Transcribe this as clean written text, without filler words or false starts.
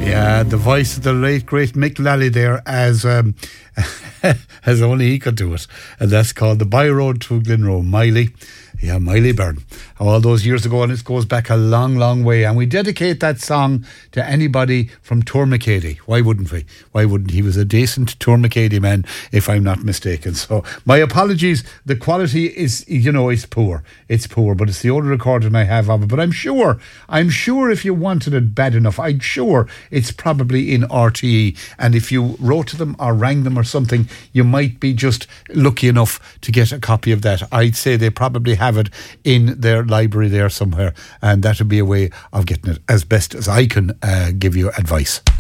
Yeah, the voice of the late great Mick Lally there, as only he could do it, and that's called The By Road to Glenroe. Miley Byrne, all those years ago, and it goes back a long, long way. And we dedicate that song to anybody from Tourmakeady. Why wouldn't we? Why wouldn't he? Was a decent Tourmakeady man, if I'm not mistaken. So my apologies. The quality is, it's poor. It's poor, but it's the only recording I have of it. But I'm sure if you wanted it bad enough, I'm sure it's probably in RTE. And if you wrote to them or rang them or something, you might be just lucky enough to get a copy of that. I'd say they probably have it in their library there somewhere, and that would be a way of getting it as best as I can give you advice.